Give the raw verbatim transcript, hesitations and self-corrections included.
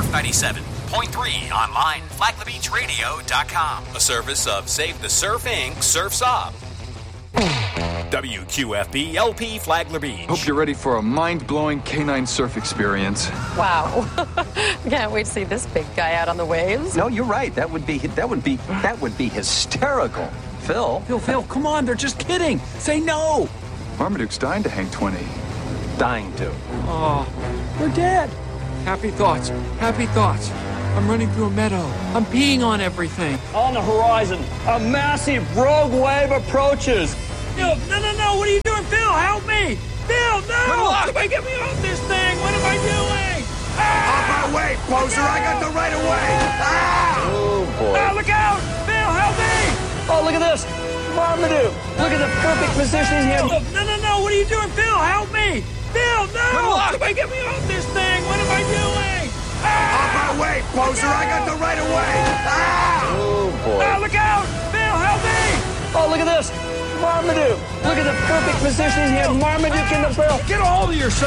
Surf ninety-seven point three online, flagler beach radio dot com. A service of Save the Surf Incorporated. Surf Sob. W Q F B L P Flagler Beach. Hope you're ready for a mind-blowing canine surf experience. Wow. Can't wait to see this big guy out on the waves. No, you're right. That would be that would be that would be hysterical. Phil. Phil, Phil, come on, they're just kidding. Say no. Marmaduke's dying to hang twenty. Dying to. Oh, they're dead. Happy thoughts. Happy thoughts. I'm running through a meadow. I'm peeing on everything. On the horizon, a massive rogue wave approaches. No, no, no, no. What are you doing, Phil? Help me. Phil, no. Somebody get me off this thing. What am I doing? Ah! Off my way, poser. I got the right of way. Ah! Oh, boy. Ah, look out. Phil, help me. Oh, look at this. Marmaduke. Look at the perfect position here. No, no, no, no. What are you doing, Phil? Help me. Phil, no. Somebody get me off this thing. What am I doing? Ah! Off my way, poser. I got the right of way. Ah! Oh, boy. Ah, look out. Phil, help me. Oh, look at this. Marmaduke. Look at the perfect position here. Marmaduke in the barrel. Get a hold of yourself.